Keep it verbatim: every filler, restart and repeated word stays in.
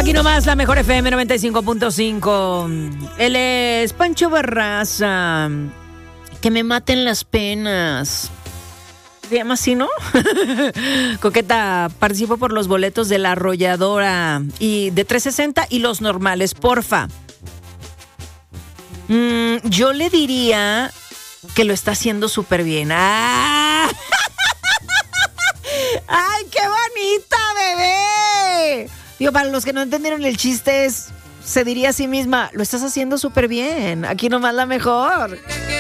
Aquí nomás la mejor F M noventa y cinco punto cinco. Él es Pancho Barraza. Que me maten las penas. Se llama así, ¿no? Coqueta, participo por los boletos de La Arrolladora y de trescientos sesenta y los normales, porfa. Mm, yo le diría que lo está haciendo súper bien. ¡Ah! ¡Ay, qué bonita, bebé! Digo, para los que no entendieron el chiste, es, se diría a sí misma, lo estás haciendo súper bien. Aquí nomás la mejor.